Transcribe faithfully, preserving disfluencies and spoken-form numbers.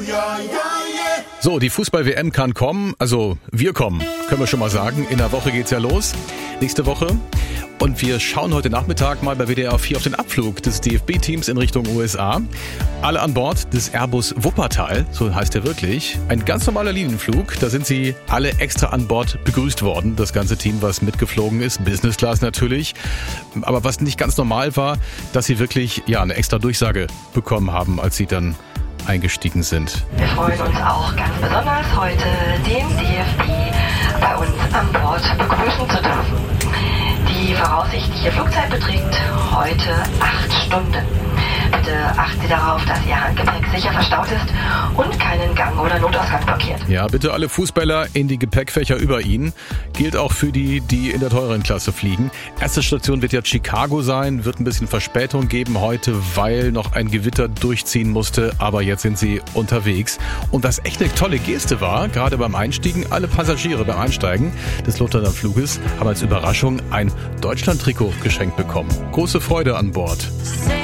So, die Fußball-W M kann kommen, also wir kommen, können wir schon mal sagen. In der Woche geht's ja los, nächste Woche. Und wir schauen heute Nachmittag mal bei W D R vier auf den Abflug des D F B-Teams in Richtung U S A. Alle an Bord des Airbus Wuppertal, so heißt er wirklich. Ein ganz normaler Linienflug, da sind sie alle extra an Bord begrüßt worden. Das ganze Team, was mitgeflogen ist, Business Class natürlich. Aber was nicht ganz normal war, dass sie wirklich ja eine extra Durchsage bekommen haben, als sie dann eingestiegen sind. Wir freuen uns auch ganz besonders, heute den D F B bei uns an Bord begrüßen zu dürfen. Die voraussichtliche Flugzeit beträgt heute acht Stunden. Bitte achten Sie darauf, dass Ihr Handgepäck sicher verstaut ist und keinen Gang oder Notausgang blockiert. Ja, bitte alle Fußballer in die Gepäckfächer über Ihnen. Gilt auch für die, die in der teureren Klasse fliegen. Erste Station wird ja Chicago sein, wird ein bisschen Verspätung geben heute, weil noch ein Gewitter durchziehen musste. Aber jetzt sind Sie unterwegs. Und was echt eine tolle Geste war, gerade beim Einstiegen, alle Passagiere beim Einsteigen des Lufthansa Fluges haben als Überraschung ein Deutschland-Trikot geschenkt bekommen. Große Freude an Bord.